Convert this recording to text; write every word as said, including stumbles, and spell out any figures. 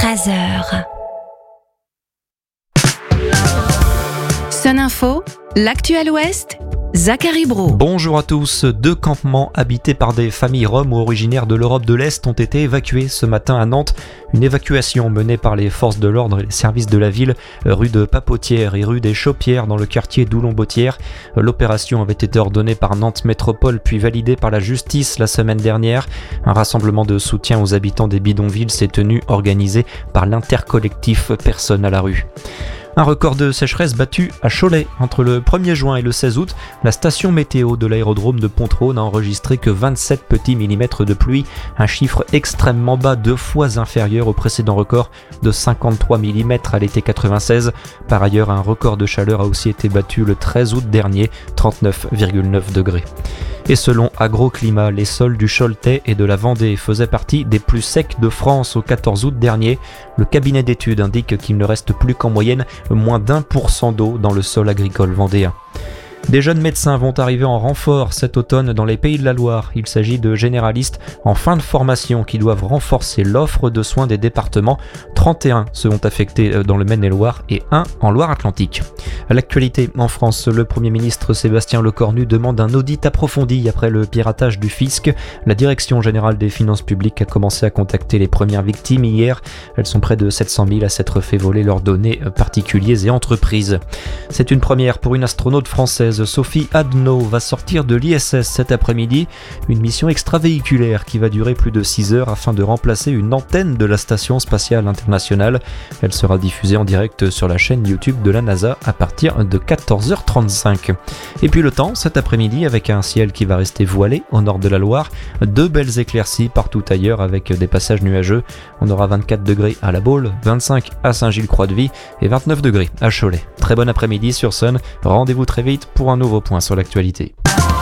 treize heures. Sun Info, l'actuel Ouest, Zachary Brault. Bonjour à tous. Deux campements habités par des familles roms ou originaires de l'Europe de l'Est ont été évacués ce matin à Nantes. Une évacuation menée par les forces de l'ordre et les services de la ville, rue de Papotière et rue des Chaupières dans le quartier d'Oulon-Bottière. L'opération avait été ordonnée par Nantes Métropole puis validée par la justice la semaine dernière. Un rassemblement de soutien aux habitants des bidonvilles s'est tenu, organisé par l'intercollectif Personne à la rue. Un record de sécheresse battu à Cholet. Entre le premier juin et le seize août, la station météo de l'aérodrome de Pontraux n'a enregistré que vingt-sept petits millimètres de pluie, un chiffre extrêmement bas, deux fois inférieur au précédent record de cinquante-trois millimètres à l'été quatre-vingt-seize. Par ailleurs, un record de chaleur a aussi été battu le treize août dernier, trente-neuf virgule neuf degrés. Et selon Agroclimat, les sols du Choletais et de la Vendée faisaient partie des plus secs de France au quatorze août dernier. Le cabinet d'études indique qu'il ne reste plus qu'en moyenne moins d'un pour cent d'eau dans le sol agricole vendéen. Des jeunes médecins vont arriver en renfort cet automne dans les Pays de la Loire. Il s'agit de généralistes en fin de formation qui doivent renforcer l'offre de soins des départements. trente et un seront affectés dans le Maine-et-Loire et un en Loire-Atlantique. À l'actualité en France, le Premier ministre Sébastien Lecornu demande un audit approfondi après le piratage du fisc. La Direction générale des finances publiques a commencé à contacter les premières victimes hier. Elles sont près de sept cent mille à s'être fait voler leurs données particuliers et entreprises. C'est une première pour une astronaute française. Sophie Adno va sortir de l'I S S cet après-midi, une mission extravéhiculaire qui va durer plus de six heures afin de remplacer une antenne de la Station spatiale internationale. Elle sera diffusée en direct sur la chaîne YouTube de la NASA à partir de quatorze heures trente-cinq. Et puis le temps cet après-midi avec un ciel qui va rester voilé au nord de la Loire, deux belles éclaircies partout ailleurs avec des passages nuageux. On aura vingt-quatre degrés à La Baule, vingt-cinq à Saint-Gilles-Croix-de-Vie et vingt-neuf degrés à Cholet. Très bon après-midi sur Sun, rendez-vous très vite pour un nouveau point sur l'actualité.